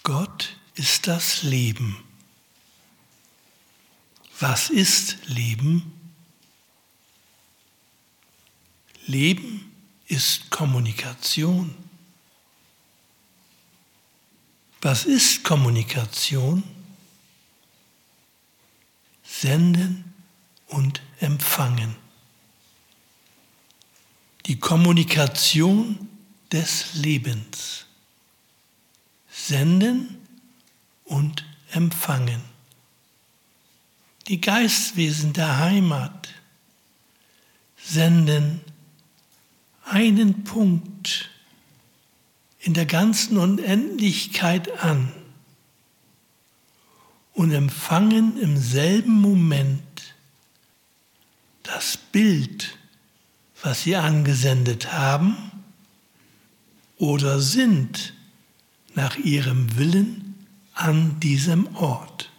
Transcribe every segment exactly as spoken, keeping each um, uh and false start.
Gott ist das Leben. Was ist Leben? Leben ist Kommunikation. Was ist Kommunikation? Senden und empfangen. Die Kommunikation des Lebens. Senden und empfangen. Die Geistwesen der Heimat senden einen Punkt in der ganzen Unendlichkeit an und empfangen im selben Moment das Bild, was sie angesendet haben oder sind nach ihrem Willen an diesem Ort.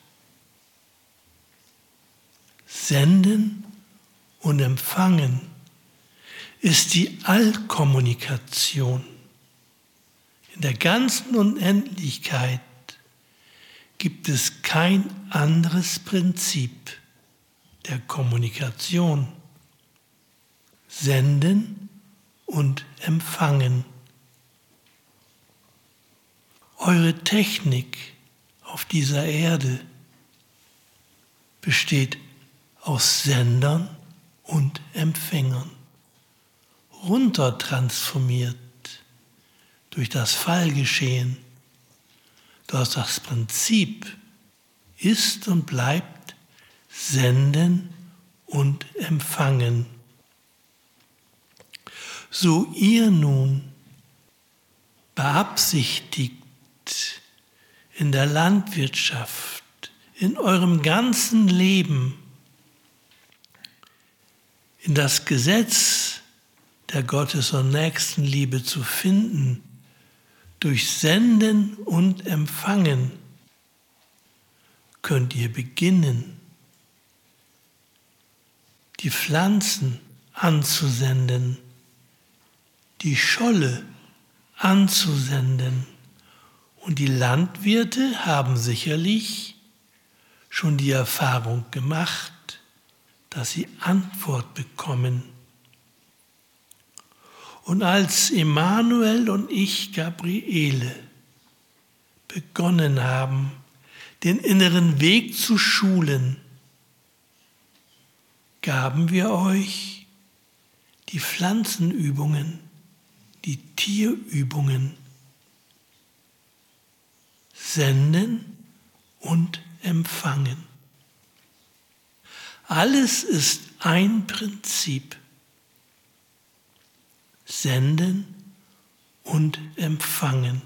Senden und empfangen ist die Allkommunikation. In der ganzen Unendlichkeit gibt es kein anderes Prinzip der Kommunikation. Senden und empfangen. Eure Technik auf dieser Erde besteht aus Sendern und Empfängern, runtertransformiert durch das Fallgeschehen. Doch das Prinzip ist und bleibt Senden und Empfangen. So ihr nun beabsichtigt, in der Landwirtschaft, in eurem ganzen Leben, in das Gesetz der Gottes- und Nächstenliebe zu finden, durch Senden und Empfangen, könnt ihr beginnen, die Pflanzen anzusenden, die Scholle anzusenden. Und die Landwirte haben sicherlich schon die Erfahrung gemacht, dass sie Antwort bekommen. Und als Emanuel und ich, Gabriele, begonnen haben, den inneren Weg zu schulen, gaben wir euch die Pflanzenübungen, die Tierübungen, Senden und Empfangen. Alles ist ein Prinzip. Senden und Empfangen.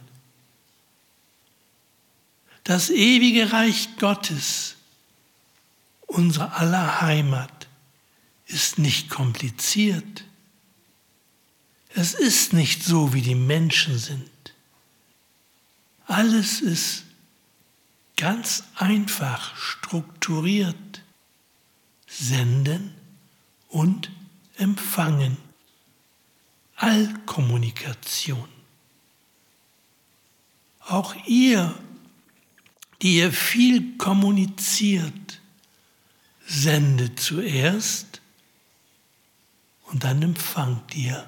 Das ewige Reich Gottes, unser aller Heimat, ist nicht kompliziert. Es ist nicht so, wie die Menschen sind. Alles ist ganz einfach strukturiert. Senden und empfangen. Allkommunikation. Auch ihr, die ihr viel kommuniziert, sendet zuerst und dann empfangt ihr.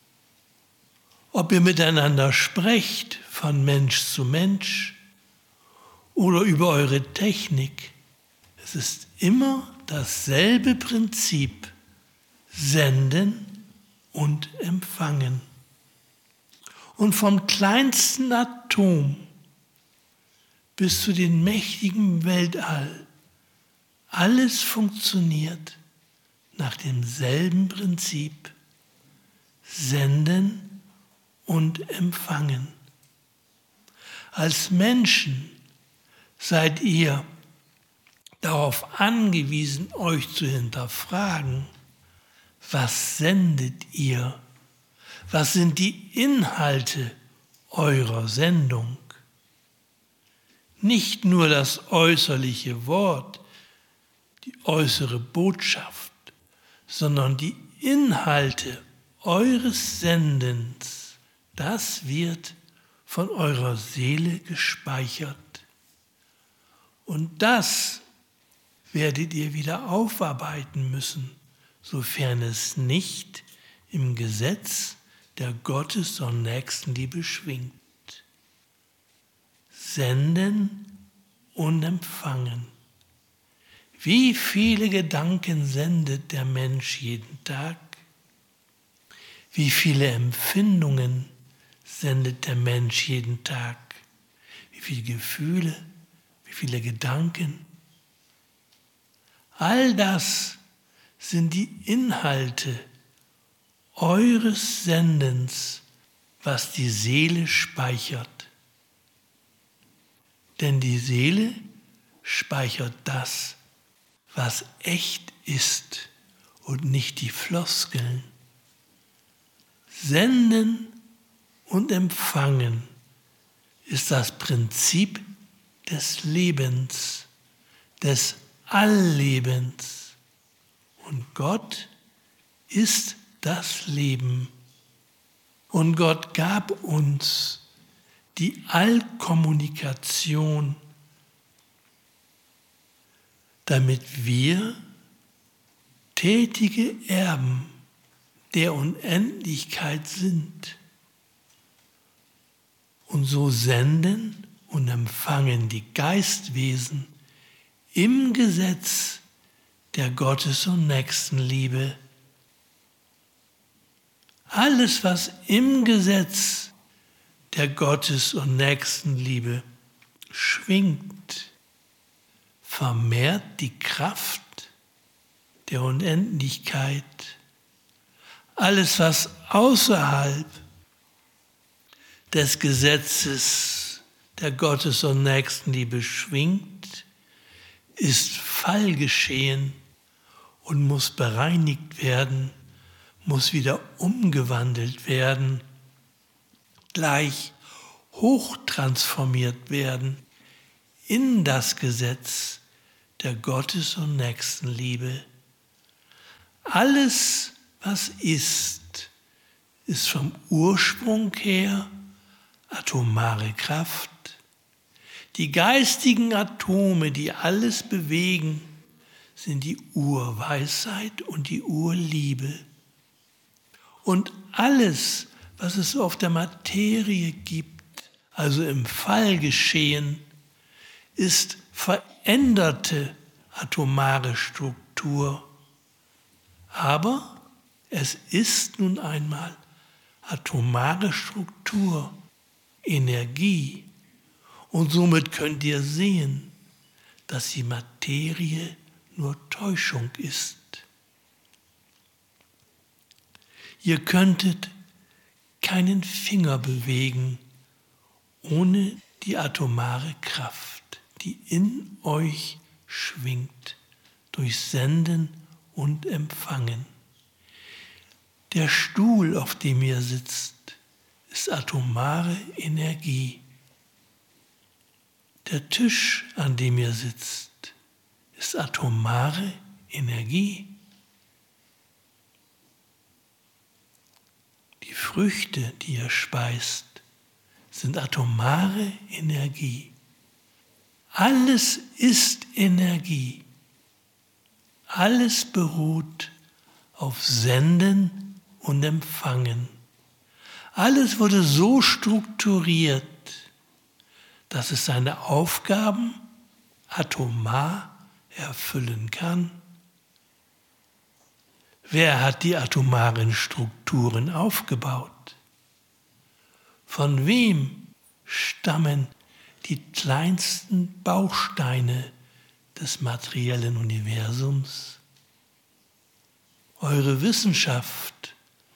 Ob ihr miteinander sprecht, von Mensch zu Mensch oder über eure Technik, es ist immer dasselbe Prinzip, senden und empfangen. Und vom kleinsten Atom bis zu den mächtigen Weltall, alles funktioniert nach demselben Prinzip, senden und empfangen. Als Menschen seid ihr darauf angewiesen, euch zu hinterfragen, was sendet ihr? Was sind die Inhalte eurer Sendung? Nicht nur das äußerliche Wort, die äußere Botschaft, sondern die Inhalte eures Sendens, das wird von eurer Seele gespeichert. Und das werdet ihr wieder aufarbeiten müssen, sofern es nicht im Gesetz der Gottes- und Nächstenliebe schwingt. Senden und empfangen. Wie viele Gedanken sendet der Mensch jeden Tag? Wie viele Empfindungen sendet der Mensch jeden Tag? Wie viele Gefühle, wie viele Gedanken? All das sind die Inhalte eures Sendens, was die Seele speichert. Denn die Seele speichert das, was echt ist und nicht die Floskeln. Senden und empfangen ist das Prinzip des Lebens, des Alllebens. Und Gott ist das Leben. Und Gott gab uns die Allkommunikation, damit wir tätige Erben der Unendlichkeit sind. Und so senden und empfangen die Geistwesen im Gesetz der Gottes- und Nächstenliebe. Alles, was im Gesetz der Gottes- und Nächstenliebe schwingt, vermehrt die Kraft der Unendlichkeit. Alles, was außerhalb des Gesetzes der Gottes- und Nächstenliebe schwingt, ist Fallgeschehen und muss bereinigt werden, muss wieder umgewandelt werden, gleich hochtransformiert werden in das Gesetz der Gottes- und Nächstenliebe. Alles, was ist, ist vom Ursprung her atomare Kraft. Die geistigen Atome, die alles bewegen, sind die Urweisheit und die Urliebe. Und alles, was es auf der Materie gibt, also im Fallgeschehen, ist veränderte atomare Struktur. Aber es ist nun einmal atomare Struktur, Energie. Und somit könnt ihr sehen, dass die Materie nur Täuschung ist. Ihr könntet keinen Finger bewegen ohne die atomare Kraft, die in euch schwingt, durch Senden und Empfangen. Der Stuhl, auf dem ihr sitzt, ist atomare Energie. Der Tisch, an dem ihr sitzt, ist atomare Energie. Die Früchte, die ihr speist, sind atomare Energie. Alles ist Energie. Alles beruht auf Senden und Empfangen. Alles wurde so strukturiert, dass es seine Aufgaben atomar erfüllen kann. Wer hat die atomaren Strukturen aufgebaut? Von wem stammen die kleinsten Bausteine des materiellen Universums? Eure Wissenschaft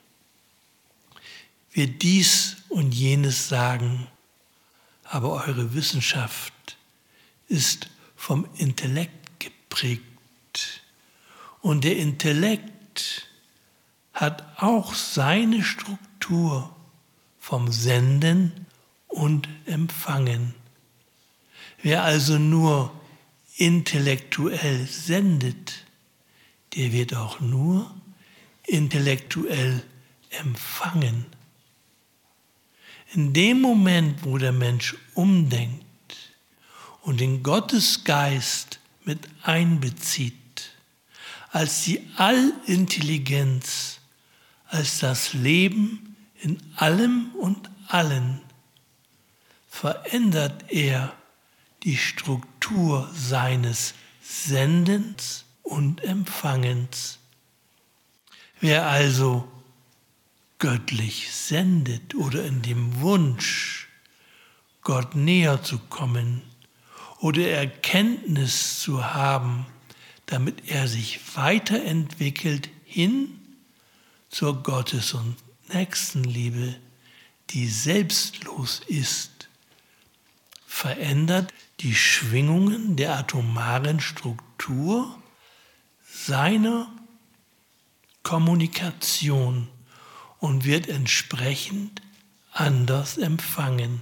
wird dies und jenes sagen, aber eure Wissenschaft ist vom Intellekt geprägt. Und der Intellekt hat auch seine Struktur vom Senden und Empfangen. Wer also nur intellektuell sendet, der wird auch nur intellektuell empfangen. In dem Moment, wo der Mensch umdenkt und den Gottesgeist mit einbezieht, als die Allintelligenz, als das Leben in allem und allen, verändert er die Struktur seines Sendens und Empfangens. Wer also göttlich sendet oder in dem Wunsch, Gott näher zu kommen oder Erkenntnis zu haben, damit er sich weiterentwickelt hin zur Gottes- und Nächstenliebe, die selbstlos ist, verändert die Schwingungen der atomaren Struktur seiner Kommunikation und wird entsprechend anders empfangen.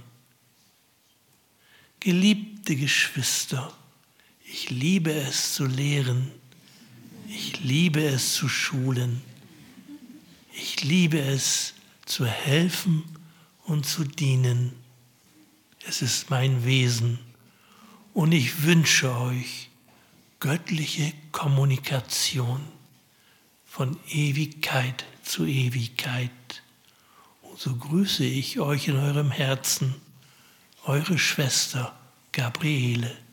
Geliebte Geschwister, ich liebe es zu lehren, ich liebe es zu schulen, ich liebe es zu helfen und zu dienen. Es ist mein Wesen und ich wünsche euch göttliche Kommunikation von Ewigkeit zu Ewigkeit. Und so grüße ich euch in eurem Herzen, eure Schwester Gabriele.